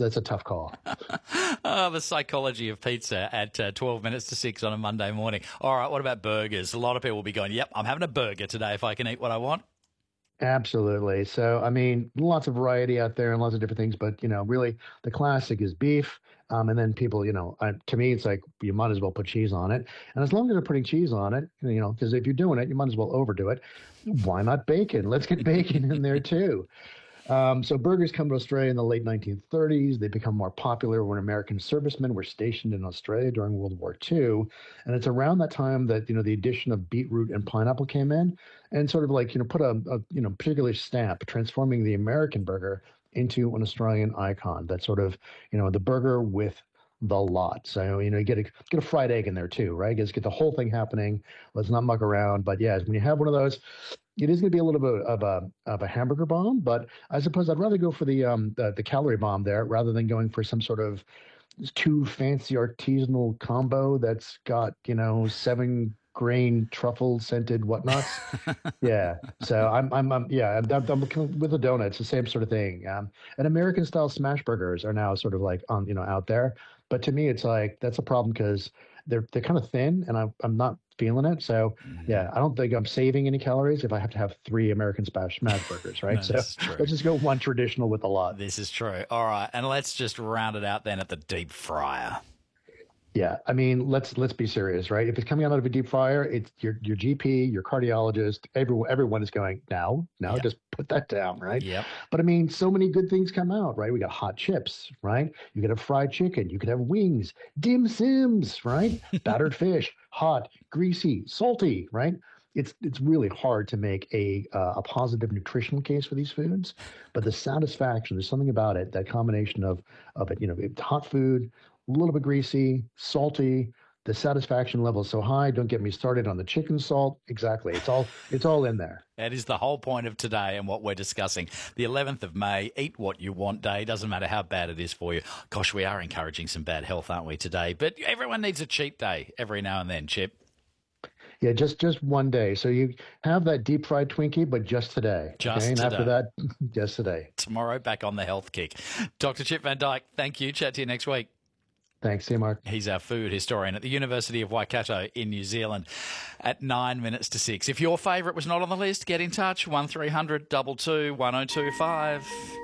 that's a tough call. Oh, the psychology of pizza at 12 minutes to 6 on a Monday morning. All right, what about burgers? A lot of people will be going, yep, I'm having a burger today if I can eat what I want. Absolutely. So, I mean, lots of variety out there and lots of different things, but really the classic is beef. And then people, to me, it's like you might as well put cheese on it. And as long as they're putting cheese on it, because if you're doing it, you might as well overdo it. Why not bacon? Let's get bacon in there too. So burgers come to Australia in the late 1930s. They become more popular when American servicemen were stationed in Australia during World War II. And it's around that time that, the addition of beetroot and pineapple came in and sort of like, put a particular stamp, transforming the American burger into an Australian icon. That sort of, the burger with the lot. So, you get a fried egg in there too, right? Just get the whole thing happening. Let's not muck around. But yeah, when you have one of those, it is going to be a little bit of a hamburger bomb, but I suppose I'd rather go for the calorie bomb there rather than going for some sort of too fancy artisanal combo that's got 7 grain truffle scented whatnots. Yeah, so I'm with the donut. It's the same sort of thing. And American style smash burgers are now sort of like on out there, but to me it's like that's a problem because they're kind of thin, and I'm not feeling it. So yeah, I don't think I'm saving any calories if I have to have 3 American smash burgers, right? No, So this is true. let's just go one traditional with a lot. This is true. All right, and let's just round it out then at the deep fryer. Yeah, I mean, let's be serious, right? If it's coming out of a deep fryer, it's your GP, your cardiologist, everyone is going now, Yep. just put that down, right? Yep. But I mean, so many good things come out, right? We got hot chips, right? You could have fried chicken, you could have wings, dim sims, right? Battered fish, hot, greasy, salty, right? It's really hard to make a positive nutritional case for these foods, but the satisfaction, there's something about it, that combination of it, hot food, a little bit greasy, salty. The satisfaction level is so high. Don't get me started on the chicken salt. Exactly. It's all in there. That is the whole point of today and what we're discussing. The 11th of May, Eat What You Want Day. Doesn't matter how bad it is for you. Gosh, we are encouraging some bad health, aren't we, today? But everyone needs a cheat day every now and then, Chip. Yeah, just one day. So you have that deep fried Twinkie, but just today. Just And today. after that, just today. Tomorrow, back on the health kick. Dr. Chip Van Dyke, thank you. Chat to you next week. Thanks. See you, Mark. He's our food historian at the University of Waikato in New Zealand at 9 minutes to 6. If your favourite was not on the list, get in touch. 1300 22 1025.